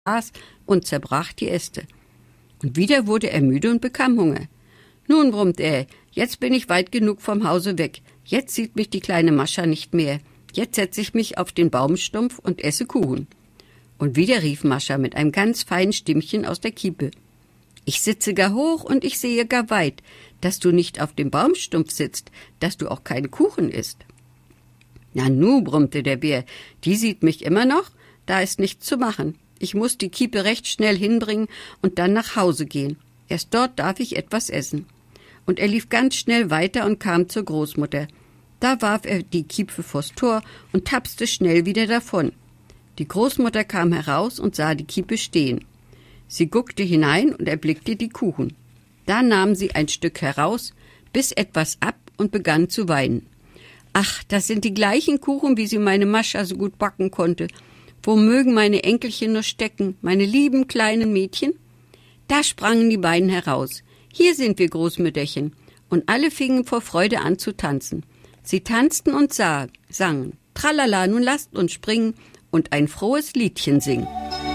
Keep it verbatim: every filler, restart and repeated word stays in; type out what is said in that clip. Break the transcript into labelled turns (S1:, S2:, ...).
S1: und zerbrach die Äste. Und wieder wurde er müde und bekam Hunger. »Nun«, brummte er, »jetzt bin ich weit genug vom Hause weg. Jetzt sieht mich die kleine Mascha nicht mehr. Jetzt setze ich mich auf den Baumstumpf und esse Kuchen.« Und wieder rief Mascha mit einem ganz feinen Stimmchen aus der Kiepe. »Ich sitze gar hoch und ich sehe gar weit, dass du nicht auf dem Baumstumpf sitzt, dass du auch keinen Kuchen isst.« »Na nu«, brummte der Bär, »die sieht mich immer noch, da ist nichts zu machen. Ich muss die Kiepe recht schnell hinbringen und dann nach Hause gehen. Erst dort darf ich etwas essen.« Und er lief ganz schnell weiter und kam zur Großmutter. Da warf er die Kiepe vors Tor und tapste schnell wieder davon. Die Großmutter kam heraus und sah die Kiepe stehen. Sie guckte hinein und erblickte die Kuchen. Da nahm sie ein Stück heraus, biss etwas ab und begann zu weinen. »Ach, das sind die gleichen Kuchen, wie sie meine Mascha so gut backen konnte. Wo mögen meine Enkelchen nur stecken, meine lieben kleinen Mädchen?« Da sprangen die beiden heraus. »Hier sind wir, Großmütterchen.« Und alle fingen vor Freude an zu tanzen. Sie tanzten und sang, sangen. »Tralala, nun lasst uns springen und ein frohes Liedchen singen.«